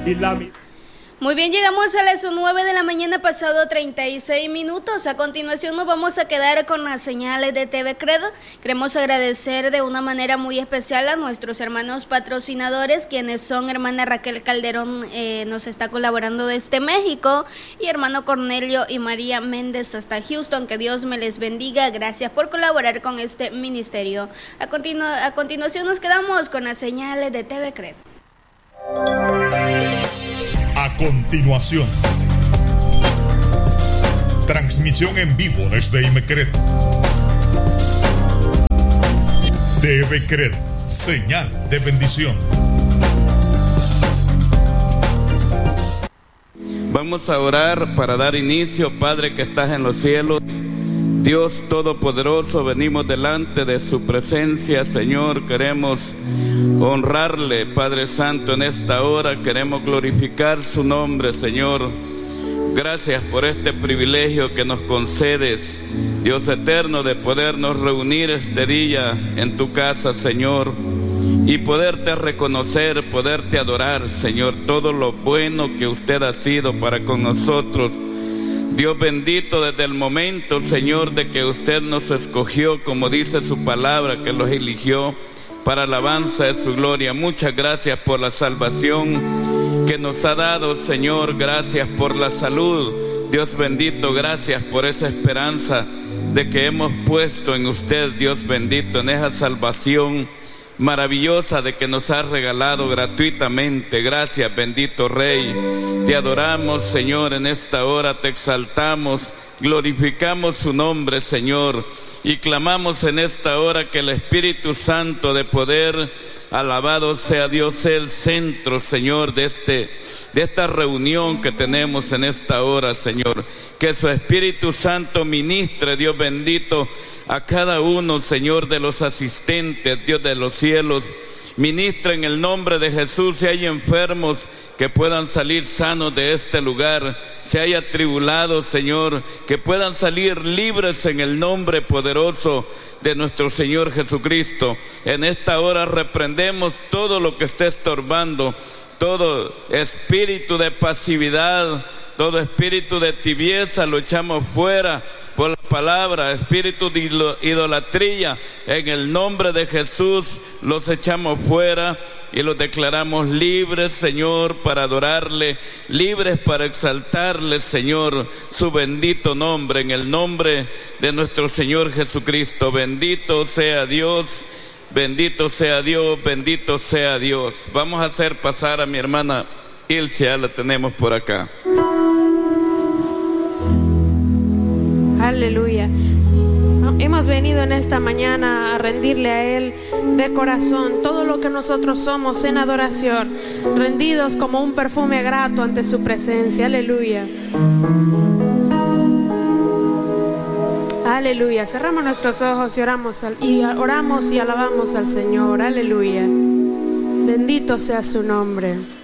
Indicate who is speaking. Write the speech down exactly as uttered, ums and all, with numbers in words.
Speaker 1: y la...
Speaker 2: Muy bien, llegamos a las nueve de la mañana, pasado treinta y seis minutos. A continuación nos vamos a quedar con las señales de T V Cred. Queremos agradecer de una manera muy especial a nuestros hermanos patrocinadores, quienes son hermana Raquel Calderón, eh, nos está colaborando desde México, y hermano Cornelio y María Méndez hasta Houston. Que Dios me les bendiga. Gracias por colaborar con este ministerio. A, continu- a continuación nos quedamos con las señales de T V Cred.
Speaker 3: A continuación, transmisión en vivo desde IMECRED. T V Cred, señal de bendición.
Speaker 4: Vamos a orar para dar inicio. Padre que estás en los cielos, Dios Todopoderoso, venimos delante de su presencia, Señor. Queremos honrarle, Padre Santo, en esta hora. Queremos glorificar su nombre, Señor. Gracias por este privilegio que nos concedes, Dios eterno, de podernos reunir este día en tu casa, Señor, y poderte reconocer, poderte adorar, Señor, todo lo bueno que usted ha sido para con nosotros. Dios bendito, desde el momento, Señor, de que usted nos escogió, como dice su palabra, que los eligió para alabanza de su gloria. Muchas gracias por la salvación que nos ha dado, Señor. Gracias por la salud, Dios bendito. Gracias por esa esperanza de que hemos puesto en usted, Dios bendito, en esa salvación maravillosa de que nos has regalado gratuitamente. Gracias, bendito Rey. Te adoramos, Señor, en esta hora. Te exaltamos, glorificamos su nombre, Señor, y clamamos en esta hora que el Espíritu Santo de poder, alabado sea Dios, sea el centro, Señor, de este de esta reunión que tenemos en esta hora, Señor. Que su Espíritu Santo ministre, Dios bendito, a cada uno, Señor, de los asistentes, Dios de los cielos. Ministra en el nombre de Jesús. Si hay enfermos, que puedan salir sanos de este lugar. Si hay atribulados, Señor, que puedan salir libres en el nombre poderoso de nuestro Señor Jesucristo. En esta hora reprendemos todo lo que esté estorbando, todo espíritu de pasividad, todo espíritu de tibieza, lo echamos fuera por la palabra. Espíritu de idolatría, en el nombre de Jesús los echamos fuera y los declaramos libres, Señor, para adorarle, libres para exaltarle, Señor, su bendito nombre, en el nombre de nuestro Señor Jesucristo. Bendito sea Dios, bendito sea Dios, bendito sea Dios. Vamos a hacer pasar a mi hermana Ilse, ya la tenemos por acá.
Speaker 5: Aleluya. Hemos venido en esta mañana a rendirle a Él de corazón todo lo que nosotros somos en adoración, rendidos como un perfume grato ante su presencia. Aleluya. Aleluya. Cerramos nuestros ojos y oramos, al, y oramos y alabamos al Señor. Aleluya. Bendito sea su nombre.